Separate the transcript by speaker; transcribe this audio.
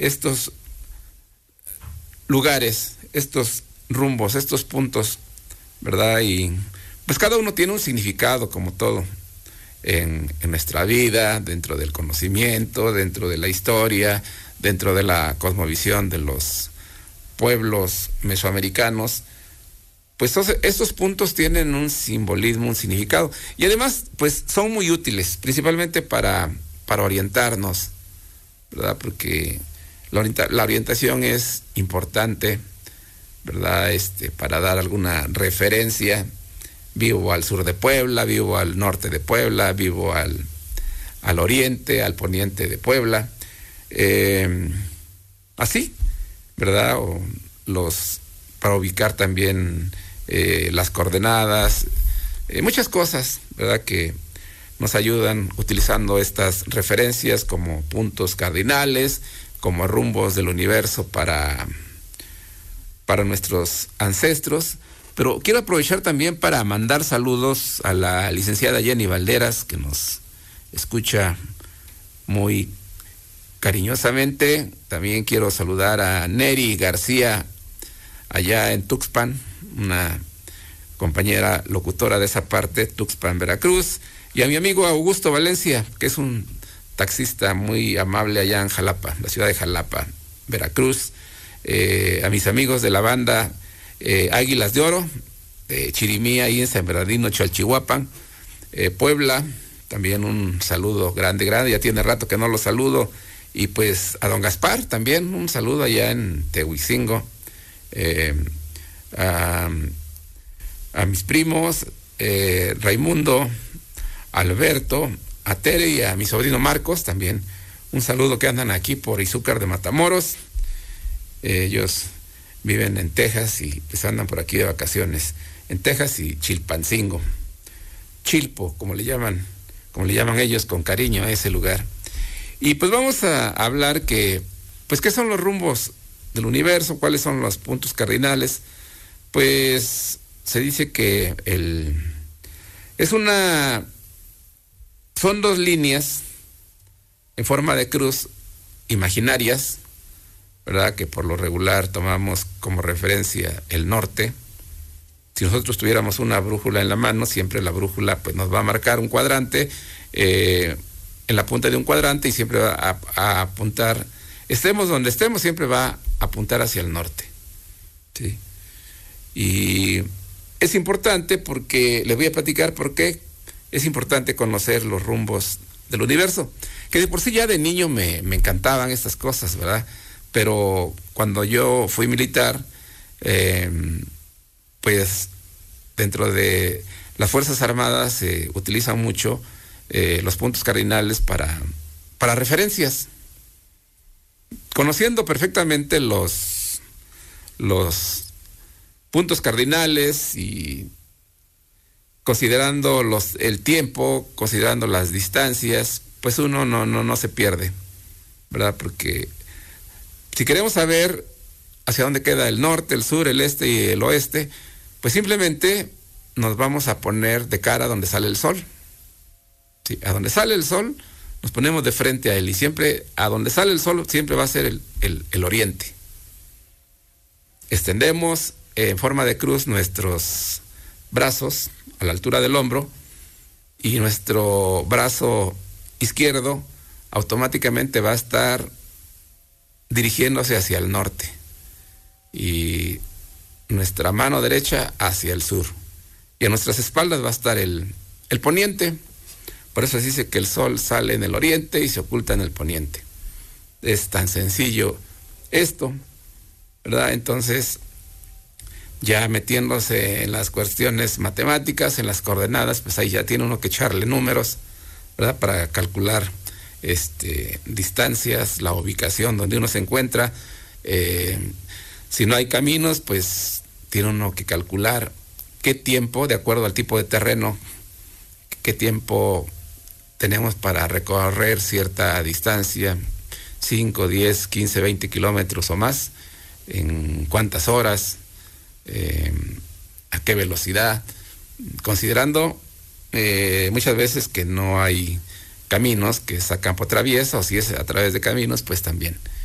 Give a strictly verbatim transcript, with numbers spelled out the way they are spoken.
Speaker 1: estos lugares, estos rumbos, estos puntos, ¿verdad? Y pues cada uno tiene un significado, como todo, en, en nuestra vida, dentro del conocimiento, dentro de la historia, dentro de la cosmovisión de los pueblos mesoamericanos. Pues estos puntos tienen un simbolismo, un significado, y además pues son muy útiles, principalmente para, para orientarnos, ¿verdad? Porque la, orienta, la orientación es importante, ¿verdad? Este, para dar alguna referencia. Vivo al sur de Puebla, vivo al norte de Puebla, vivo al, al oriente, al poniente de Puebla, eh, así, ¿verdad? O los, para ubicar también eh, las coordenadas, eh, muchas cosas, ¿verdad? Que nos ayudan utilizando estas referencias como puntos cardinales, como rumbos del universo para, para nuestros ancestros. Pero quiero aprovechar también para mandar saludos a la licenciada Jenny Valderas, que nos escucha muy cariñosamente. También quiero saludar a Neri García, allá en Tuxpan, una compañera locutora de esa parte, Tuxpan, Veracruz. Y a mi amigo Augusto Valencia, que es un taxista muy amable allá en Jalapa, la ciudad de Jalapa, Veracruz. Eh, a mis amigos de la banda Eh, Águilas de Oro, eh, Chirimía, ahí en San Bernardino, Chalchihuapan, eh, Puebla, también un saludo grande, grande, ya tiene rato que no lo saludo, y pues a don Gaspar también, un saludo allá en Tehuicingo, eh, a, a mis primos, eh, Raimundo, Alberto, a Tere y a mi sobrino Marcos, también un saludo, que andan aquí por Izúcar de Matamoros. eh, ellos viven en Texas y pues andan por aquí de vacaciones, en Texas y Chilpancingo, Chilpo, como le llaman, como le llaman ellos con cariño a ese lugar. Y pues vamos a hablar que, pues, ¿qué son los rumbos del universo? ¿Cuáles son los puntos cardinales? Pues se dice que el, es una, son dos líneas en forma de cruz imaginarias, ¿verdad? Que por lo regular tomamos como referencia el norte. Si nosotros tuviéramos una brújula en la mano, siempre la brújula pues nos va a marcar un cuadrante, eh, en la punta de un cuadrante, y siempre va a, a apuntar, estemos donde estemos, siempre va a apuntar hacia el norte, ¿sí? Y es importante porque, les voy a platicar por qué es importante conocer los rumbos del universo, que de por sí ya de niño me, me encantaban estas cosas, ¿verdad? Pero cuando yo fui militar, eh, pues dentro de las Fuerzas Armadas se eh, utilizan mucho eh, los puntos cardinales para, para referencias. Conociendo perfectamente los, los puntos cardinales y considerando los, el tiempo, considerando las distancias, pues uno no, no, no se pierde, ¿verdad? Porque si queremos saber hacia dónde queda el norte, el sur, el este y el oeste, pues simplemente nos vamos a poner de cara a donde sale el sol. Sí, a donde sale el sol, nos ponemos de frente a él, y siempre a donde sale el sol siempre va a ser el, el, el oriente. Extendemos en forma de cruz nuestros brazos a la altura del hombro, y nuestro brazo izquierdo automáticamente va a estar dirigiéndose hacia el norte, y nuestra mano derecha hacia el sur, y a nuestras espaldas va a estar el, el poniente. Por eso se dice que el sol sale en el oriente y se oculta en el poniente. Es tan sencillo esto, ¿verdad? Entonces, ya metiéndose en las cuestiones matemáticas, en las coordenadas, pues ahí ya tiene uno que echarle números, ¿verdad? Para calcular este, distancias, la ubicación donde uno se encuentra. Eh, si no hay caminos, pues tiene uno que calcular qué tiempo, de acuerdo al tipo de terreno, qué tiempo tenemos para recorrer cierta distancia, cinco, diez, quince, veinte kilómetros o más, en cuántas horas, eh, a qué velocidad, considerando eh, muchas veces que no hay caminos, que es a campo traviesa, o si es a través de caminos, pues también